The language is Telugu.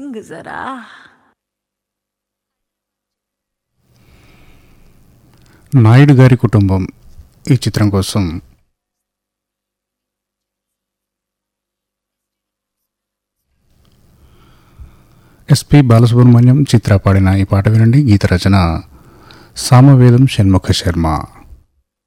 सिंग जरा. నాయుడు గారి కుటుంబం ఈ చిత్రం కోసం ఎస్పి బాలసుబ్రహ్మణ్యం చిత్ర పాడిన ఈ పాట వినండి. గీత రచన సామవేదం షణ్ముఖ శర్మ.